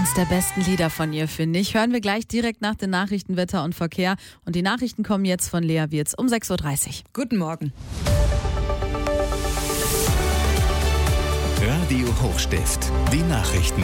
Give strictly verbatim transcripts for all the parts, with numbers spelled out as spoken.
Eins der besten Lieder von ihr, finde ich. Hören wir gleich direkt nach den Nachrichten, Wetter und Verkehr. Und die Nachrichten kommen jetzt von Lea Wirz um sechs Uhr dreißig. Guten Morgen. Radio Hochstift, die Nachrichten.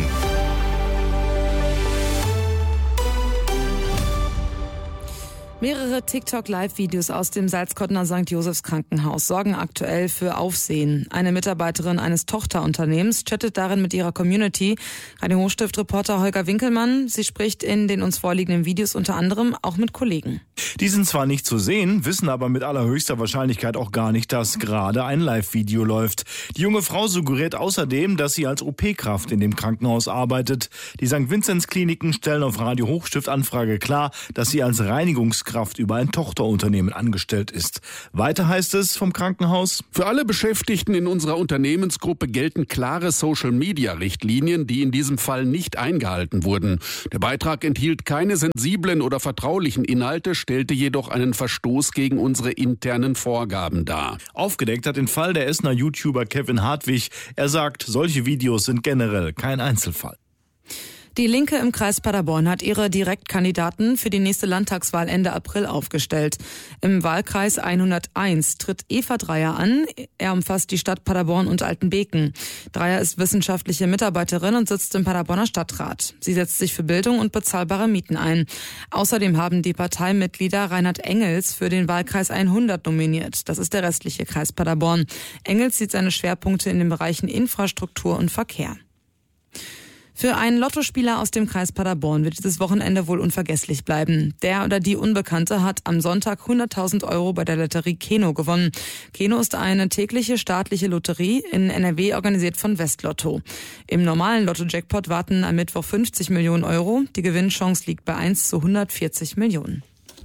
Mehrere TikTok-Live-Videos aus dem Salzkottner Sankt Josephs Krankenhaus sorgen aktuell für Aufsehen. Eine Mitarbeiterin eines Tochterunternehmens chattet darin mit ihrer Community. Radio Hochstift-Reporter Holger Winkelmann, sie spricht in den uns vorliegenden Videos unter anderem auch mit Kollegen. Die sind zwar nicht zu sehen, wissen aber mit allerhöchster Wahrscheinlichkeit auch gar nicht, dass gerade ein Live-Video läuft. Die junge Frau suggeriert außerdem, dass sie als O P-Kraft in dem Krankenhaus arbeitet. Die Sankt Vinzenz-Kliniken stellen auf Radio Hochstift-Anfrage klar, dass sie als Reinigungskraft über ein Tochterunternehmen angestellt ist. Weiter heißt es vom Krankenhaus: Für alle Beschäftigten in unserer Unternehmensgruppe gelten klare Social-Media-Richtlinien, die in diesem Fall nicht eingehalten wurden. Der Beitrag enthielt keine sensiblen oder vertraulichen Inhalte, stellte jedoch einen Verstoß gegen unsere internen Vorgaben dar. Aufgedeckt hat den Fall der Essener YouTuber Kevin Hartwig. Er sagt, solche Videos sind generell kein Einzelfall. Die Linke im Kreis Paderborn hat ihre Direktkandidaten für die nächste Landtagswahl Ende April aufgestellt. Im Wahlkreis hunderteins tritt Eva Dreier an. Er umfasst die Stadt Paderborn und Altenbeken. Dreier ist wissenschaftliche Mitarbeiterin und sitzt im Paderborner Stadtrat. Sie setzt sich für Bildung und bezahlbare Mieten ein. Außerdem haben die Parteimitglieder Reinhard Engels für den Wahlkreis hundert nominiert. Das ist der restliche Kreis Paderborn. Engels sieht seine Schwerpunkte in den Bereichen Infrastruktur und Verkehr. Für einen Lottospieler aus dem Kreis Paderborn wird dieses Wochenende wohl unvergesslich bleiben. Der oder die Unbekannte hat am Sonntag hunderttausend Euro bei der Lotterie Keno gewonnen. Keno ist eine tägliche staatliche Lotterie in N R W, organisiert von Westlotto. Im normalen Lotto-Jackpot warten am Mittwoch fünfzig Millionen Euro. Die Gewinnchance liegt bei eins zu hundertvierzig Millionen.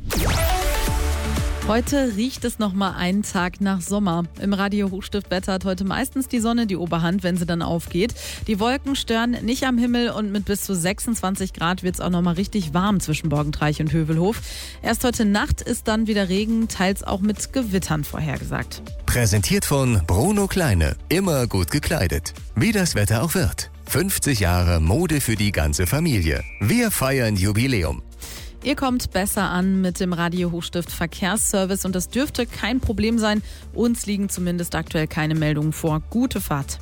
Heute riecht es noch mal einen Tag nach Sommer. Im Radio Hochstift Wetter hat heute meistens die Sonne die Oberhand, wenn sie dann aufgeht. Die Wolken stören nicht am Himmel und mit bis zu sechsundzwanzig Grad wird es auch noch mal richtig warm zwischen Borgentreich und Hövelhof. Erst heute Nacht ist dann wieder Regen, teils auch mit Gewittern vorhergesagt. Präsentiert von Bruno Kleine. Immer gut gekleidet. Wie das Wetter auch wird. fünfzig Jahre Mode für die ganze Familie. Wir feiern Jubiläum. Ihr kommt besser an mit dem Radio Hochstift Verkehrsservice und das dürfte kein Problem sein. Uns liegen zumindest aktuell keine Meldungen vor. Gute Fahrt.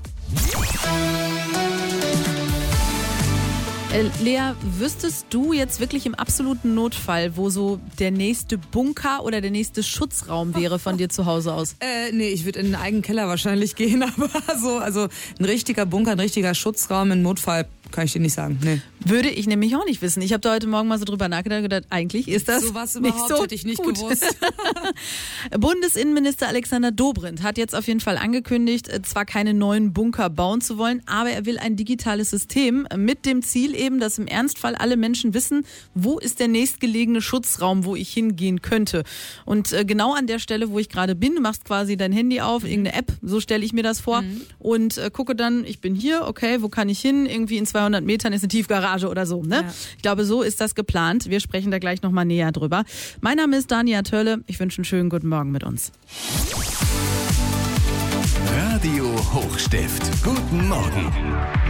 Äh, Lea, wüsstest du jetzt wirklich im absoluten Notfall, wo so der nächste Bunker oder der nächste Schutzraum wäre von dir zu Hause aus? Äh, nee, ich würde in den eigenen Keller wahrscheinlich gehen, aber so, also ein richtiger Bunker, ein richtiger Schutzraum im Notfall kann ich dir nicht sagen. Nee. Würde ich nämlich auch nicht wissen. Ich habe da heute Morgen mal so drüber nachgedacht und gedacht, eigentlich ist das so was nicht überhaupt so hätte ich nicht gut. gewusst. Bundesinnenminister Alexander Dobrindt hat jetzt auf jeden Fall angekündigt, zwar keine neuen Bunker bauen zu wollen, aber er will ein digitales System mit dem Ziel eben, dass im Ernstfall alle Menschen wissen, wo ist der nächstgelegene Schutzraum, wo ich hingehen könnte. Und äh, genau an der Stelle, wo ich gerade bin, du machst quasi dein Handy auf, mhm. irgendeine App, so stelle ich mir das vor, mhm. und äh, gucke dann, ich bin hier, okay, wo kann ich hin? Irgendwie in zweihundert Metern ist eine Tiefgarage oder so. Ne? Ja. Ich glaube, so ist das geplant. Wir sprechen da gleich nochmal näher drüber. Mein Name ist Dania Tölle. Ich wünsche einen schönen guten Morgen mit uns. Radio Hochstift. Guten Morgen.